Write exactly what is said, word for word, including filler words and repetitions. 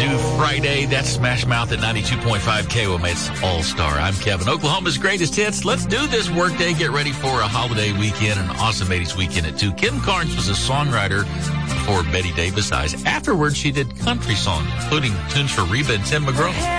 new Friday. That's Smash Mouth at ninety-two point five K O M. It's All-Star. I'm Kevin. Oklahoma's greatest hits. Let's do this workday. Get ready for a holiday weekend, an awesome eighties weekend at two. Kim Carnes was a songwriter before Betty Davis dies. Afterwards, she did country songs, including tunes for Reba and Tim McGraw.